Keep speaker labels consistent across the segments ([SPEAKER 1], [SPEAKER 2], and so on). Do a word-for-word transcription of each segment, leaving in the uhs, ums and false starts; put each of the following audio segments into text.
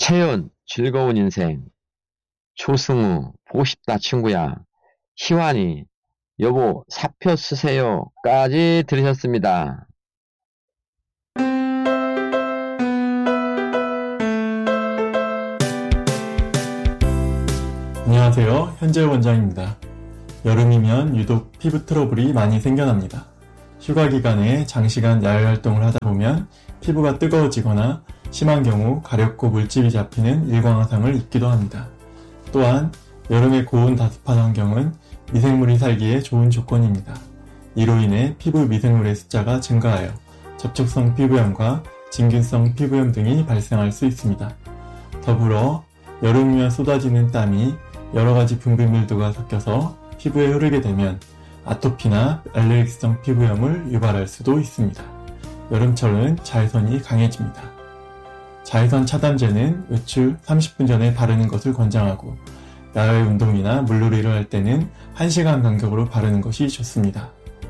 [SPEAKER 1] 채연, 즐거운 인생. 조승우, 보고 싶다, 친구야. 희환이, 여보, 사표 쓰세요. 까지 들으셨습니다.
[SPEAKER 2] 안녕하세요. 현재 원장입니다. 여름이면 유독 피부 트러블이 많이 생겨납니다. 휴가 기간에 장시간 야외 활동을 하다 보면 피부가 뜨거워지거나 심한 경우 가렵고 물집이 잡히는 일광화상을 입기도 합니다. 또한 여름의 고온 다습한 환경은 미생물이 살기에 좋은 조건입니다. 이로 인해 피부 미생물의 숫자가 증가하여 접촉성 피부염과 진균성 피부염 등이 발생할 수 있습니다. 더불어 여름이면 쏟아지는 땀이 여러가지 분비물들과 섞여서 피부에 흐르게 되면 아토피나 알레르기성 피부염을 유발할 수도 있습니다. 여름철은 자외선이 강해집니다. 자외선 차단제는 외출 삼십 분 전에 바르는 것을 권장하고 야외 운동이나 물놀이를 할 때는 한 시간 간격으로 바르는 것이 좋습니다.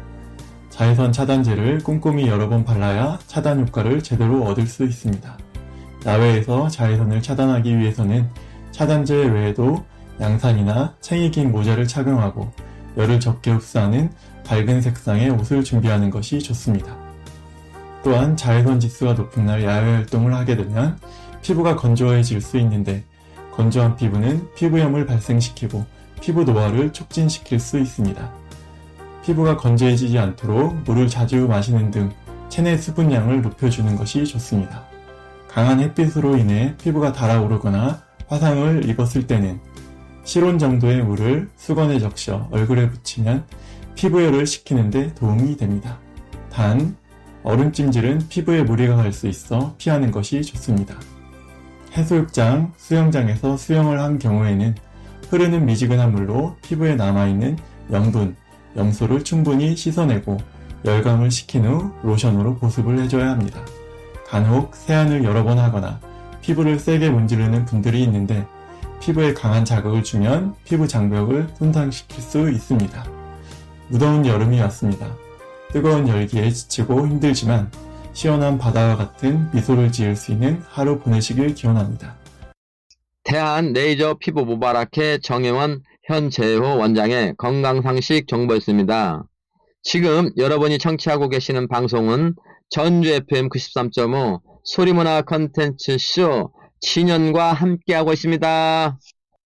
[SPEAKER 2] 자외선 차단제를 꼼꼼히 여러 번 발라야 차단 효과를 제대로 얻을 수 있습니다. 야외에서 자외선을 차단하기 위해서는 차단제 외에도 양산이나 챙이 긴 모자를 착용하고 열을 적게 흡수하는 밝은 색상의 옷을 준비하는 것이 좋습니다. 또한 자외선 지수가 높은 날 야외 활동을 하게 되면 피부가 건조해질 수 있는데 건조한 피부는 피부염을 발생시키고 피부 노화를 촉진시킬 수 있습니다. 피부가 건조해지지 않도록 물을 자주 마시는 등 체내 수분량을 높여주는 것이 좋습니다. 강한 햇빛으로 인해 피부가 달아오르거나 화상을 입었을 때는 실온 정도의 물을 수건에 적셔 얼굴에 붙이면 피부열을 식히는 데 도움이 됩니다. 단, 얼음찜질은 피부에 무리가 갈 수 있어 피하는 것이 좋습니다. 해수욕장, 수영장에서 수영을 한 경우에는 흐르는 미지근한 물로 피부에 남아있는 염분, 염소를 충분히 씻어내고 열감을 식힌 후 로션으로 보습을 해줘야 합니다. 간혹 세안을 여러 번 하거나 피부를 세게 문지르는 분들이 있는데 피부에 강한 자극을 주면 피부 장벽을 손상시킬 수 있습니다. 무더운 여름이 왔습니다. 뜨거운 열기에 지치고 힘들지만 시원한 바다와 같은 미소를 지을 수 있는 하루 보내시길 기원합니다.
[SPEAKER 1] 대한 레이저 피부 모바라케 정혜원 현재호 원장의 건강상식 정보였습니다. 지금 여러분이 청취하고 계시는 방송은 전주 에프엠 구십삼 점 오 소리문화 컨텐츠 쇼 친연과 함께하고 있습니다.